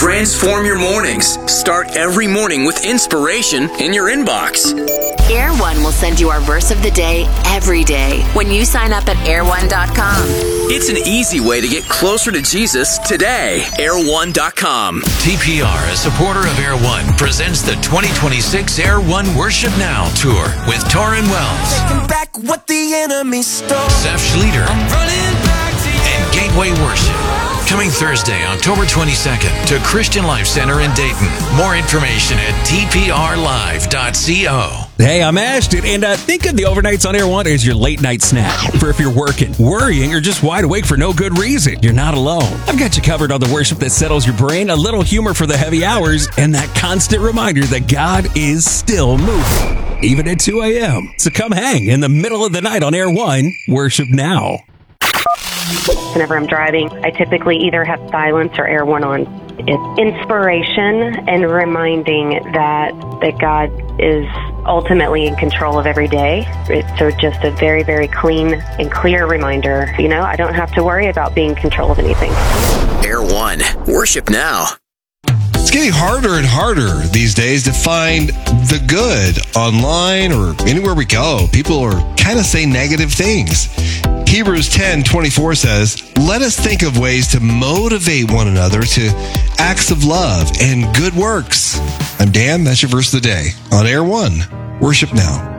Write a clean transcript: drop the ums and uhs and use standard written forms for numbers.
Transform your mornings. Start every morning with inspiration in your inbox. Air One will send you our verse of the day every day when you sign up at airone.com. It's an easy way to get closer to Jesus today. Air1.com. TPR, a supporter of Air One, presents the 2026 Air One Worship Now Tour with Torrin Wells, Taking back what the enemy stole. Zeph Schlueter, and Gateway Worship. Coming Thursday, October 22nd to Christian Life Center in Dayton. More information at tprlive.co. Hey, I'm Ashton, and think of the overnights on Air One as your late night snack. For if you're working, worrying, or just wide awake for no good reason, you're not alone. I've got you covered on the worship that settles your brain, a little humor for the heavy hours, and that constant reminder that God is still moving, even at 2 a.m. So come hang in the middle of the night on Air One. Worship now. Whenever I'm driving, I typically either have silence or Air One on. It's inspiration and reminding that God is ultimately in control of every day. So just a very, very clean and clear reminder. I don't have to worry about being in control of anything. Air One. Worship now. It's getting harder and harder these days to find the good online or anywhere we go. People are kind of saying negative things. Hebrews 10:24 says, "Let us think of ways to motivate one another to acts of love and good works." I'm Dan. That's your verse of the day on Air One. Worship now.